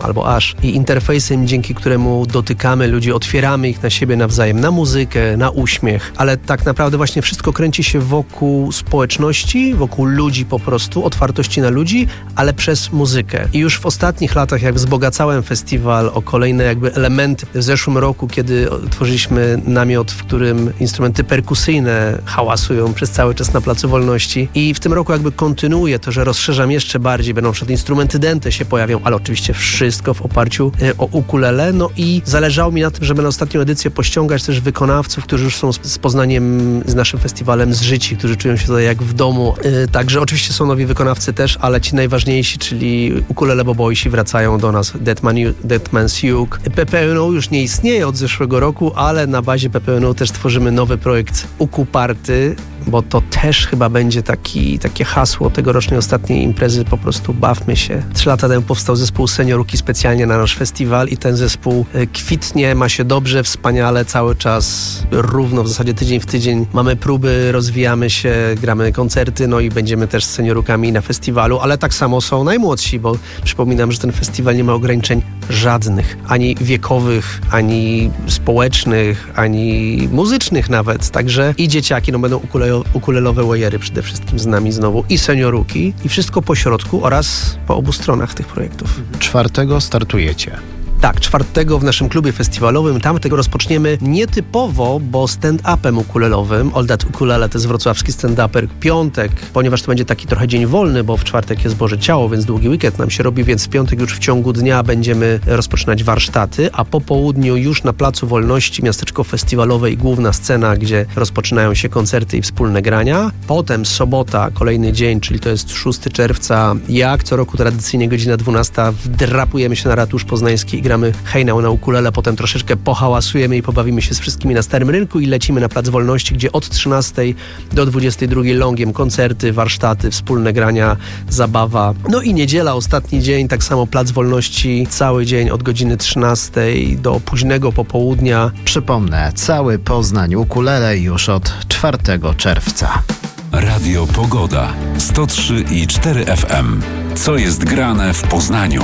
albo aż i interfejsem, dzięki któremu dotykamy ludzi, otwieramy ich na siebie nawzajem, na muzykę, na uśmiech, ale tak naprawdę właśnie wszystko kręci się wokół społeczności, wokół ludzi po prostu, otwartości na ludzi, ale przez muzykę. I już w ostatnich latach, jak wzbogacałem festiwal o kolejne jakby elementy, w zeszłym roku, kiedy tworzyliśmy namiot, w którym instrumenty perkusyjne hałasują przez cały czas na Placu Wolności i w tym roku jakby kontynuuję to, że rozszerzam jeszcze bardziej, będą przed instrumenty dęte się pojawią, ale oczywiście wszystko w oparciu o ukulele, no i zależało mi na tym, żeby na ostatnią edycję pościągać też wykonawców, którzy już są z Poznaniem, z naszym festiwalem zżyci, którzy czują się tutaj jak w domu. Także oczywiście są nowi wykonawcy też, ale ci najważniejsi, czyli Ukulele Boboisi wracają do nas, Dead, Man, Dead Man's Uke. P P N O już nie istnieje od zeszłego roku, ale na bazie P P N O też tworzymy nowy projekt Ukuparty, bo to też chyba będzie taki, takie hasło tegorocznej ostatniej imprezy, po prostu bawmy się. Trzy lata temu powstał zespół Senioruki specjalnie na nasz festiwal i ten zespół kwitnie, ma się dobrze, wspaniale, cały czas równo, w zasadzie tydzień w tydzień mamy próby, rozwijamy się, gramy koncerty, no i będziemy też z seniorukami na festiwalu, ale tak samo są najmłodsi, bo przypominam, że ten festiwal nie ma ograniczeń żadnych, ani wiekowych, ani społecznych, ani muzycznych nawet, także i dzieciaki, no będą ukule, ukulelowe łojery przede wszystkim z nami znowu i senioruki i wszystko po środku oraz po obu stronach tych projektów. Czwartego startujecie. Tak, czwartego w naszym klubie festiwalowym. Tam tego rozpoczniemy nietypowo, bo stand-upem ukulelowym. All That Ukulele to jest wrocławski stand-uper. Piątek, ponieważ to będzie taki trochę dzień wolny, bo w czwartek jest Boże Ciało, więc długi weekend nam się robi, więc w piątek już w ciągu dnia będziemy rozpoczynać warsztaty, a po południu już na Placu Wolności miasteczko festiwalowe i główna scena, gdzie rozpoczynają się koncerty i wspólne grania. Potem sobota, kolejny dzień, czyli to jest szóstego czerwca. Jak co roku tradycyjnie godzina dwunasta wdrapujemy się na Ratusz Poznański i gramy hejnał na ukulele, potem troszeczkę pohałasujemy i pobawimy się z wszystkimi na Starym Rynku i lecimy na Plac Wolności, gdzie od trzynastej do dwudziestej drugiej longiem koncerty, warsztaty, wspólne grania, zabawa. No i niedziela, ostatni dzień, tak samo Plac Wolności, cały dzień od godziny trzynastej do późnego popołudnia. Przypomnę, cały Poznań ukulele już od czwartego czerwca. Radio Pogoda sto trzy i cztery F M. Co jest grane w Poznaniu?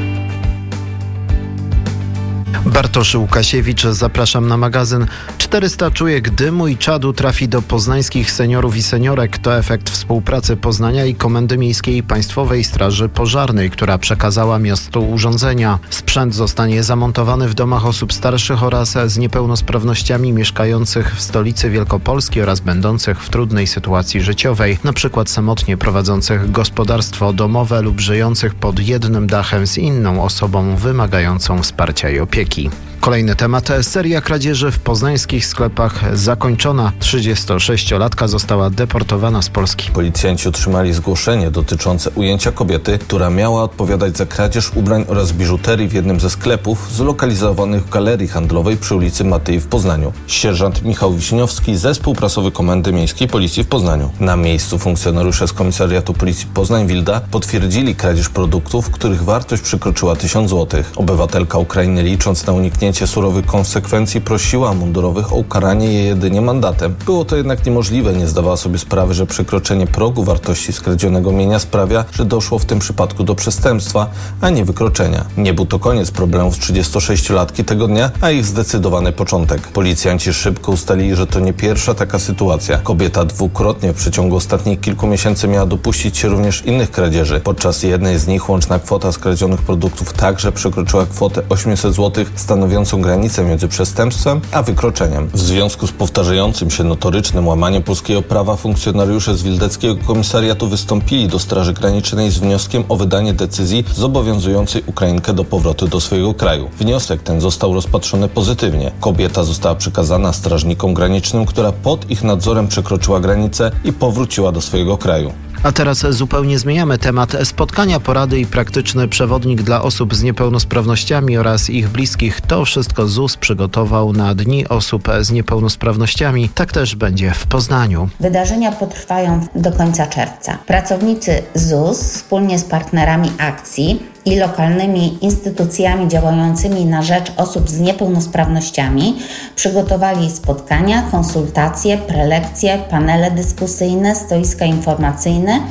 Bartosz Łukasiewicz, zapraszam na magazyn. czterysta czujek dymu i czadu trafi do poznańskich seniorów i seniorek. To efekt współpracy Poznania i Komendy Miejskiej Państwowej Straży Pożarnej, która przekazała miastu urządzenia. Sprzęt zostanie zamontowany w domach osób starszych oraz z niepełnosprawnościami mieszkających w stolicy Wielkopolski oraz będących w trudnej sytuacji życiowej, na przykład samotnie prowadzących gospodarstwo domowe lub żyjących pod jednym dachem z inną osobą wymagającą wsparcia i opieki. Kolejny temat. Seria kradzieży w poznańskich sklepach zakończona. trzydziestosześciolatka została deportowana z Polski. Policjanci otrzymali zgłoszenie dotyczące ujęcia kobiety, która miała odpowiadać za kradzież ubrań oraz biżuterii w jednym ze sklepów zlokalizowanych w galerii handlowej przy ulicy Matyi w Poznaniu. Sierżant Michał Wiśniowski, zespół prasowy Komendy Miejskiej Policji w Poznaniu. Na miejscu funkcjonariusze z Komisariatu Policji Poznań-Wilda potwierdzili kradzież produktów, których wartość przekroczyła tysiąc złotych. Obywatelka Ukrainy, licząc na uniknięcie surowych konsekwencji, prosiła mundurowych o ukaranie jej jedynie mandatem. Było to jednak niemożliwe, nie zdawała sobie sprawy, że przekroczenie progu wartości skradzionego mienia sprawia, że doszło w tym przypadku do przestępstwa, a nie wykroczenia. Nie był to koniec problemów trzydziestosześciolatki tego dnia, a ich zdecydowany początek. Policjanci szybko ustalili, że to nie pierwsza taka sytuacja. Kobieta dwukrotnie w przeciągu ostatnich kilku miesięcy miała dopuścić się również innych kradzieży. Podczas jednej z nich łączna kwota skradzionych produktów także przekroczyła kwotę osiemset złotych, stanowiącą granicę między przestępstwem a wykroczeniem. W związku z powtarzającym się notorycznym łamaniem polskiego prawa funkcjonariusze z Wildeckiego Komisariatu wystąpili do Straży Granicznej z wnioskiem o wydanie decyzji zobowiązującej Ukrainkę do powrotu do swojego kraju. Wniosek ten został rozpatrzony pozytywnie. Kobieta została przekazana strażnikom granicznym, która pod ich nadzorem przekroczyła granicę i powróciła do swojego kraju. A teraz zupełnie zmieniamy temat. Spotkania, porady i praktyczny przewodnik dla osób z niepełnosprawnościami oraz ich bliskich. To wszystko Z U S przygotował na Dni Osób z Niepełnosprawnościami. Tak też będzie w Poznaniu. Wydarzenia potrwają do końca czerwca. Pracownicy Z U S wspólnie z partnerami akcji i lokalnymi instytucjami działającymi na rzecz osób z niepełnosprawnościami przygotowali spotkania, konsultacje, prelekcje, panele dyskusyjne, stoiska informacyjne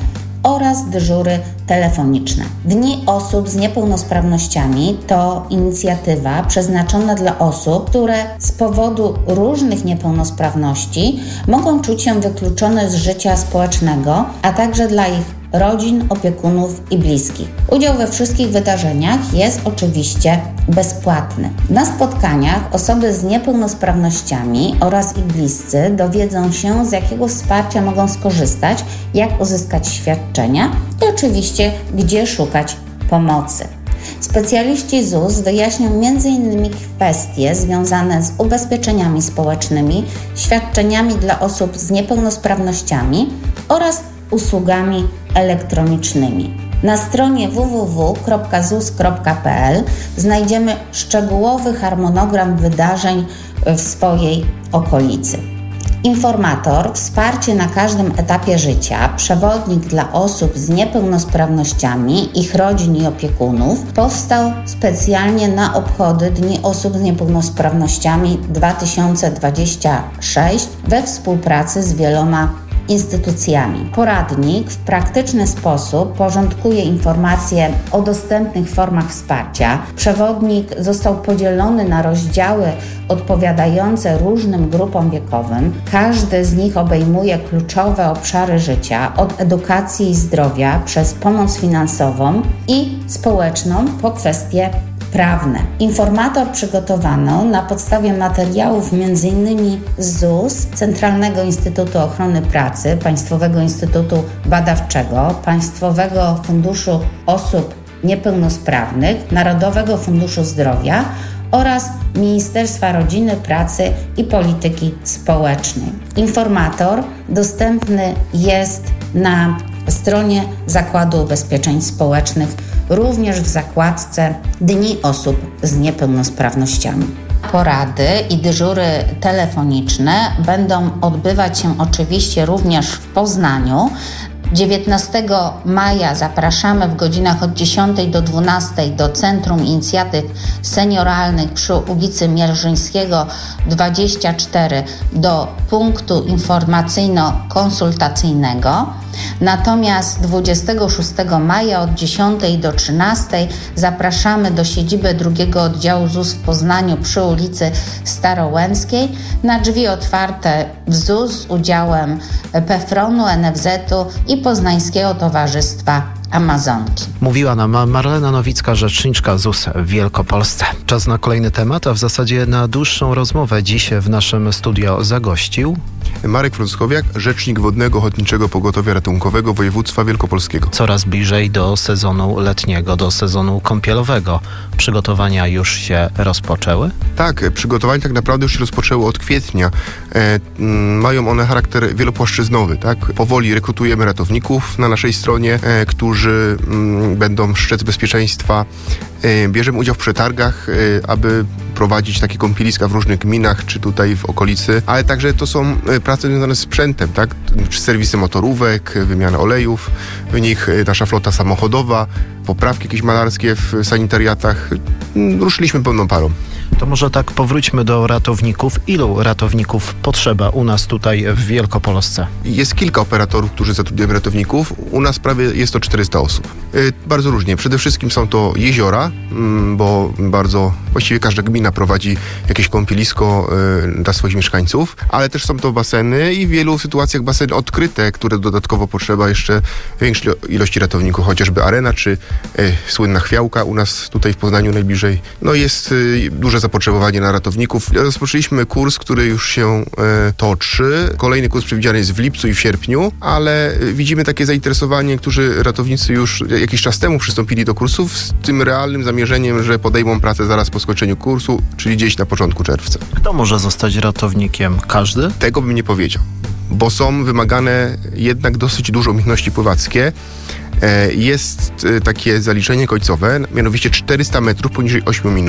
oraz dyżury telefoniczne. Dni osób z niepełnosprawnościami to inicjatywa przeznaczona dla osób, które z powodu różnych niepełnosprawności mogą czuć się wykluczone z życia społecznego, a także dla ich rodzin, opiekunów i bliskich. Udział we wszystkich wydarzeniach jest oczywiście bezpłatny. Na spotkaniach osoby z niepełnosprawnościami oraz ich bliscy dowiedzą się, z jakiego wsparcia mogą skorzystać, jak uzyskać świadczenia i oczywiście, gdzie szukać pomocy. Specjaliści Z U S wyjaśnią między innymi kwestie związane z ubezpieczeniami społecznymi, świadczeniami dla osób z niepełnosprawnościami oraz usługami elektronicznymi. Na stronie w w w kropka z u s kropka p l znajdziemy szczegółowy harmonogram wydarzeń w swojej okolicy. Informator, wsparcie na każdym etapie życia, przewodnik dla osób z niepełnosprawnościami, ich rodzin i opiekunów powstał specjalnie na obchody Dni Osób z Niepełnosprawnościami dwa tysiące dwudziesty szósty we współpracy z wieloma instytucjami. Poradnik w praktyczny sposób porządkuje informacje o dostępnych formach wsparcia. Przewodnik został podzielony na rozdziały odpowiadające różnym grupom wiekowym. Każdy z nich obejmuje kluczowe obszary życia, od edukacji i zdrowia przez pomoc finansową i społeczną po kwestie prawne. Informator przygotowano na podstawie materiałów między innymi z Z U S, Centralnego Instytutu Ochrony Pracy, Państwowego Instytutu Badawczego, Państwowego Funduszu Osób Niepełnosprawnych, Narodowego Funduszu Zdrowia oraz Ministerstwa Rodziny, Pracy i Polityki Społecznej. Informator dostępny jest na stronie Zakładu Ubezpieczeń Społecznych, również w zakładce Dni Osób z Niepełnosprawnościami. Porady i dyżury telefoniczne będą odbywać się oczywiście również w Poznaniu. dziewiętnastego maja zapraszamy w godzinach od dziesiątej do dwunastej do Centrum Inicjatyw Senioralnych przy ulicy Mierzyńskiego dwadzieścia cztery do punktu informacyjno-konsultacyjnego. Natomiast dwudziestego szóstego maja od dziesiątej do trzynastej zapraszamy do siedziby drugiego oddziału Z U S w Poznaniu przy ulicy Starołęckiej na drzwi otwarte w Z U S z udziałem PFRON-u, N F Z-u i Poznańskiego Towarzystwa Amazonki. Mówiła nam Marlena Nowicka, rzeczniczka Z U S w Wielkopolsce. Czas na kolejny temat, a w zasadzie na dłuższą rozmowę dziś w naszym studio zagościł Marek Frąckowiak, rzecznik Wodnego Ochotniczego Pogotowia Ratunkowego Województwa Wielkopolskiego. Coraz bliżej do sezonu letniego, do sezonu kąpielowego. Przygotowania już się rozpoczęły? Tak, przygotowania tak naprawdę już się rozpoczęły od kwietnia. E, m, mają one charakter wielopłaszczyznowy, tak? Powoli rekrutujemy ratowników na naszej stronie, e, którzy m, będą strzec bezpieczeństwa. E, bierzemy udział w przetargach, e, aby prowadzić takie kąpieliska w różnych gminach, czy tutaj w okolicy, ale także to są e, prace związane z sprzętem, tak? Czy serwisy motorówek, wymiana olejów, w nich e, nasza flota samochodowa, poprawki jakieś malarskie w sanitariatach. Ruszyliśmy pełną parą. To może tak powróćmy do ratowników. Ilu ratowników potrzeba u nas tutaj w Wielkopolsce? Jest kilka operatorów, którzy zatrudniają ratowników. U nas prawie jest to czterysta osób. Yy, bardzo różnie. Przede wszystkim są to jeziora, yy, bo bardzo, właściwie każda gmina prowadzi jakieś kąpielisko yy, dla swoich mieszkańców, ale też są to baseny i w wielu sytuacjach baseny odkryte, które dodatkowo potrzeba jeszcze większej ilości ratowników, chociażby Arena czy yy, słynna Chwiałka u nas tutaj w Poznaniu najbliżej. No jest yy, duże zapotrzebowanie na ratowników. Rozpoczęliśmy kurs, który już się e, toczy. Kolejny kurs przewidziany jest w lipcu i w sierpniu, ale e, widzimy takie zainteresowanie, którzy ratownicy już jakiś czas temu przystąpili do kursów z tym realnym zamierzeniem, że podejmą pracę zaraz po skończeniu kursu, czyli gdzieś na początku czerwca. Kto może zostać ratownikiem? Każdy? Tego bym nie powiedział, bo są wymagane jednak dosyć duże umiejętności pływackie. Jest takie zaliczenie końcowe, mianowicie czterysta metrów poniżej ośmiu minut.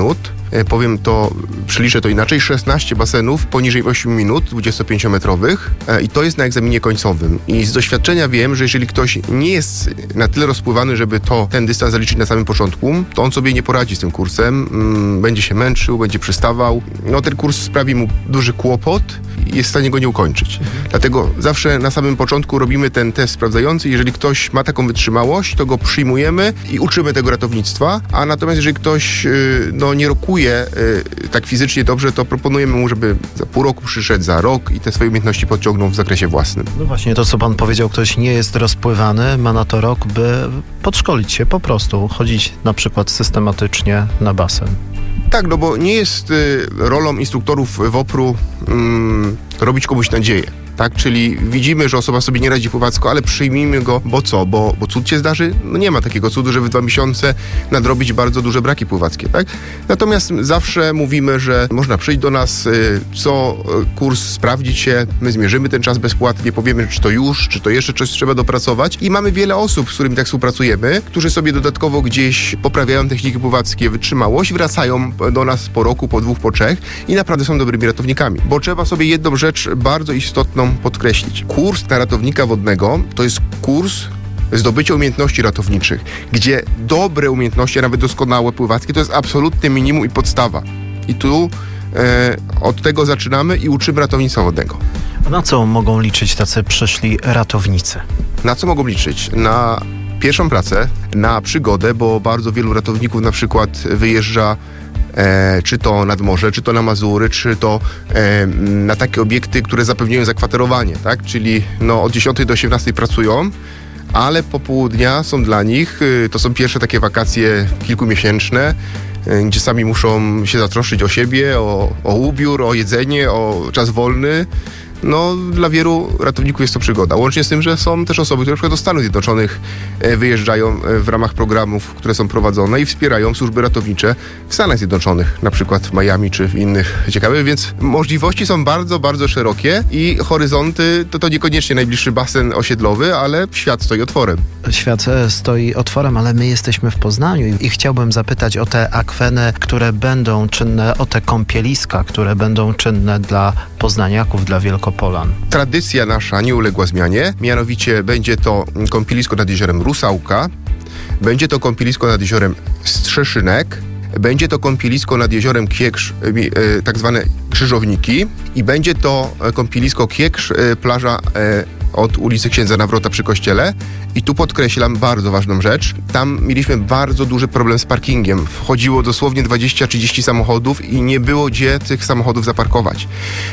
e, powiem to, przeliczę to inaczej, szesnaście basenów poniżej ośmiu minut, dwudziestopięciometrowych e, i to jest na egzaminie końcowym. I z doświadczenia wiem, że jeżeli ktoś nie jest na tyle rozpływany, żeby to, ten dystans zaliczyć na samym początku, to on sobie nie poradzi z tym kursem, mm, będzie się męczył, będzie przystawał. No ten kurs sprawi mu duży kłopot i jest w stanie go nie ukończyć. Mhm. Dlatego zawsze na samym początku robimy ten test sprawdzający. Jeżeli ktoś ma taką wytrzymałość, to go przyjmujemy i uczymy tego ratownictwa, a natomiast jeżeli ktoś yy, no, nie rokuje yy, tak fizycznie dobrze, to proponujemy mu, żeby za pół roku przyszedł, za rok i te swoje umiejętności podciągnął w zakresie własnym. No właśnie to, co pan powiedział, ktoś nie jest rozpływany, ma na to rok, by podszkolić się po prostu, chodzić na przykład systematycznie na basen. Tak, no bo nie jest y, rolą instruktorów W O P R u y, robić komuś nadzieję. Tak, czyli widzimy, że osoba sobie nie radzi pływacko, ale przyjmijmy go, bo co? Bo, bo cud się zdarzy? No nie ma takiego cudu, żeby w dwa miesiące nadrobić bardzo duże braki pływackie, tak? Natomiast zawsze mówimy, że można przyjść do nas, y, co kurs sprawdzić się, my zmierzymy ten czas bezpłatnie, powiemy, czy to już, czy to jeszcze coś trzeba dopracować i mamy wiele osób, z którymi tak współpracujemy, którzy sobie dodatkowo gdzieś poprawiają techniki pływackie, wytrzymałość, wracają do nas po roku, po dwóch, po trzech i naprawdę są dobrymi ratownikami, bo trzeba sobie jedną rzecz bardzo istotną podkreślić. Kurs na ratownika wodnego to jest kurs zdobycia umiejętności ratowniczych, gdzie dobre umiejętności, a nawet doskonałe pływackie, to jest absolutne minimum i podstawa. I tu e, od tego zaczynamy i uczymy ratownictwa wodnego. A na co mogą liczyć tacy przyszli ratownicy? Na co mogą liczyć? Na pierwszą pracę, na przygodę, bo bardzo wielu ratowników na przykład wyjeżdża E, czy to nad morze, czy to na Mazury, czy to e, na takie obiekty, które zapewniają zakwaterowanie, tak? Czyli no, od dziesiątej do osiemnastej pracują, ale popołudnia są dla nich, y, to są pierwsze takie wakacje kilkumiesięczne, y, gdzie sami muszą się zatroszczyć o siebie, o, o ubiór, o jedzenie, o czas wolny. No, dla wielu ratowników jest to przygoda. Łącznie z tym, że są też osoby, które na przykład do Stanów Zjednoczonych wyjeżdżają w ramach programów, które są prowadzone i wspierają służby ratownicze w Stanach Zjednoczonych, na przykład w Miami czy w innych ciekawych, więc możliwości są bardzo, bardzo szerokie i horyzonty to, to niekoniecznie najbliższy basen osiedlowy, ale świat stoi otworem. Świat stoi otworem, ale my jesteśmy w Poznaniu i, i chciałbym zapytać o te akweny, które będą czynne, o te kąpieliska, które będą czynne dla poznaniaków, dla Wielkopolan. Tradycja nasza nie uległa zmianie, mianowicie będzie to kąpielisko nad jeziorem Rusałka, będzie to kąpielisko nad jeziorem Strzeszynek, będzie to kąpielisko nad jeziorem Kiekrz, tak zwane Krzyżowniki i będzie to kąpielisko Kiekrz, plaża od ulicy Księdza Nawrota przy kościele. I tu podkreślam bardzo ważną rzecz. Tam mieliśmy bardzo duży problem z parkingiem. Wchodziło dosłownie dwadzieścia trzydzieści samochodów i nie było gdzie tych samochodów zaparkować.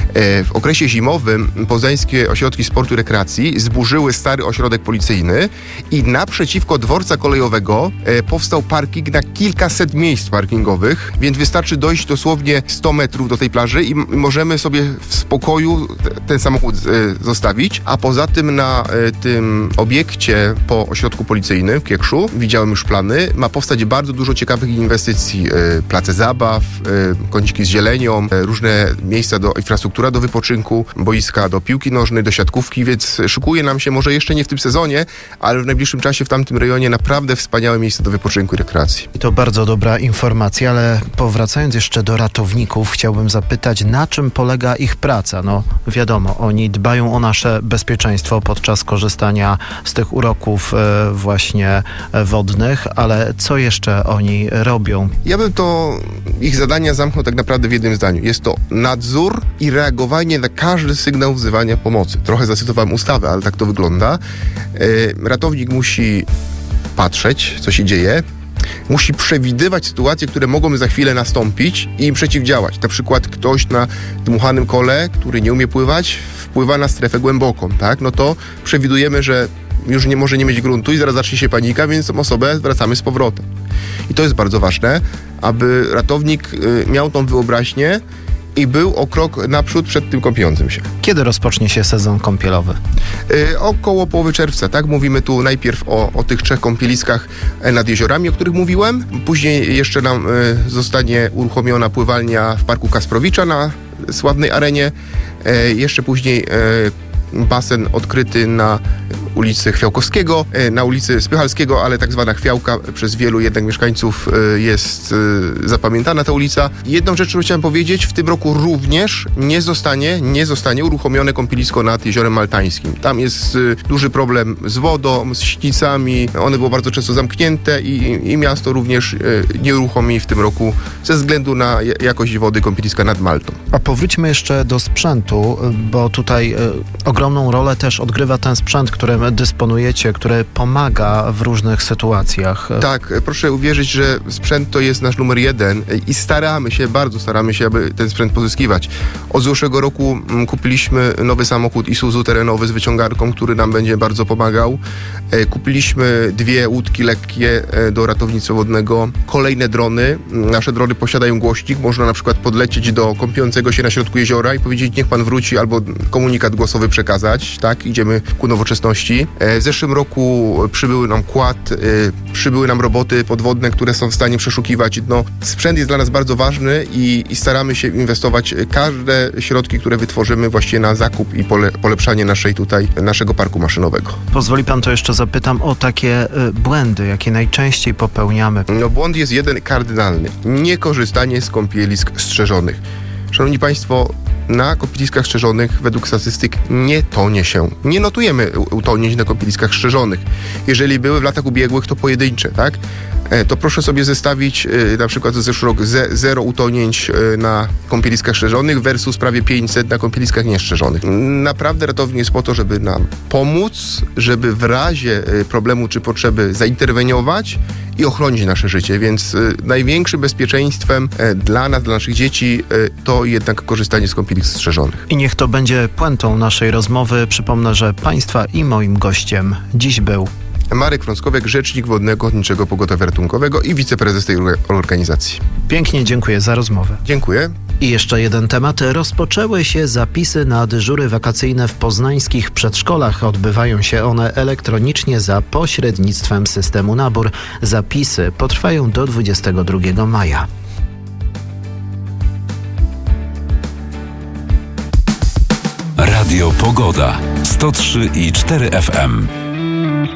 W okresie zimowym poznańskie ośrodki sportu i rekreacji zburzyły stary ośrodek policyjny i naprzeciwko dworca kolejowego powstał parking na kilkaset miejsc parkingowych, więc wystarczy dojść dosłownie sto metrów do tej plaży i możemy sobie w spokoju ten samochód zostawić, a poza tym na tym obiekcie po ośrodku policyjnym w Kiekrzu, widziałem już plany, ma powstać bardzo dużo ciekawych inwestycji. Place zabaw, kąciki z zielenią, różne miejsca do infrastruktura do wypoczynku, boiska do piłki nożnej, do siatkówki, więc szykuje nam się, może jeszcze nie w tym sezonie, ale w najbliższym czasie w tamtym rejonie naprawdę wspaniałe miejsce do wypoczynku i rekreacji. I to bardzo dobra informacja, ale powracając jeszcze do ratowników, chciałbym zapytać, na czym polega ich praca? No wiadomo, oni dbają o nasze bezpieczeństwo podczas korzystania z tych uroków właśnie wodnych, ale co jeszcze oni robią? Ja bym to ich zadania zamknął tak naprawdę w jednym zdaniu. Jest to nadzór i reagowanie na każdy sygnał wzywania pomocy. Trochę zacytowałem ustawę, ale tak to wygląda. Ratownik musi patrzeć, co się dzieje, musi przewidywać sytuacje, które mogą za chwilę nastąpić i im przeciwdziałać. Na przykład ktoś na dmuchanym kole, który nie umie pływać, wpływa na strefę głęboką, tak? No to przewidujemy, że już nie może nie mieć gruntu i zaraz zacznie się panika, więc tą osobę zwracamy z powrotem. I to jest bardzo ważne, aby ratownik y, miał tą wyobraźnię i był o krok naprzód przed tym kąpiącym się. Kiedy rozpocznie się sezon kąpielowy? Yy, około połowy czerwca, tak? Mówimy tu najpierw o, o tych trzech kąpieliskach nad jeziorami, o których mówiłem. Później jeszcze nam yy, zostanie uruchomiona pływalnia w Parku Kasprowicza na sławnej arenie. Yy, jeszcze później yy, basen odkryty na ulicy Chwiałkowskiego, na ulicy Spychalskiego, ale tak zwana Chwiałka przez wielu jednak mieszkańców jest zapamiętana ta ulica. Jedną rzecz, którą chciałem powiedzieć, w tym roku również nie zostanie, nie zostanie uruchomione kąpielisko nad Jeziorem Maltańskim. Tam jest duży problem z wodą, z śnicami, one było bardzo często zamknięte i, i miasto również nie uruchomi w tym roku ze względu na jakość wody kąpieliska nad Maltą. A powróćmy jeszcze do sprzętu, bo tutaj y, ogromną rolę też odgrywa ten sprzęt, którym dysponujecie, który pomaga w różnych sytuacjach. Tak, proszę uwierzyć, że sprzęt to jest nasz numer jeden i staramy się, bardzo staramy się, aby ten sprzęt pozyskiwać. Od zeszłego roku m, kupiliśmy nowy samochód Isuzu terenowy z wyciągarką, który nam będzie bardzo pomagał. E, kupiliśmy dwie łódki lekkie e, do ratownictwa wodnego, kolejne drony. Nasze drony posiadają głośnik, można na przykład podlecieć do kąpiącego się na środku jeziora i powiedzieć, niech pan wróci, albo komunikat głosowy przekazać, tak, idziemy ku nowoczesności. E, w zeszłym roku przybyły nam kład, e, przybyły nam roboty podwodne, które są w stanie przeszukiwać. No, sprzęt jest dla nas bardzo ważny i, i staramy się inwestować każde środki, które wytworzymy właściwie na zakup i pole, polepszanie naszej tutaj, naszego parku maszynowego. Pozwoli pan, to jeszcze zapytam o takie y, błędy, jakie najczęściej popełniamy. No, błąd jest jeden kardynalny. Niekorzystanie z kąpielisk strzeżonych. Szanowni Państwo, na kąpieliskach strzeżonych według statystyk nie tonie się. Nie notujemy utonięć na kąpieliskach strzeżonych. Jeżeli były w latach ubiegłych, to pojedyncze, tak? To proszę sobie zestawić na przykład za zeszły rok ze, zero utonięć na kąpieliskach strzeżonych versus prawie pięćset na kąpieliskach nieszczerzonych. Naprawdę ratownik jest po to, żeby nam pomóc, żeby w razie problemu czy potrzeby zainterweniować i ochronić nasze życie, więc największym bezpieczeństwem dla nas, dla naszych dzieci to jednak korzystanie z kąpielisk strzeżonych. I niech to będzie puentą naszej rozmowy. Przypomnę, że Państwa i moim gościem dziś był Marek Frąckowiak, rzecznik Wodnego Ochotniczego Pogotowia Ratunkowego i wiceprezes tej organizacji. Pięknie dziękuję za rozmowę. Dziękuję. I jeszcze jeden temat. Rozpoczęły się zapisy na dyżury wakacyjne w poznańskich przedszkolach. Odbywają się one elektronicznie za pośrednictwem systemu Nabór. Zapisy potrwają do dwudziestego drugiego maja. Radio Pogoda sto trzy i cztery F M.